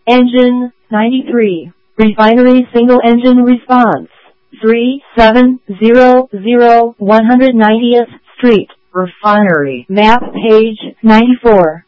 Engine 93. Refinery single engine response. 3700 190th Street. Refinery. Map page 94.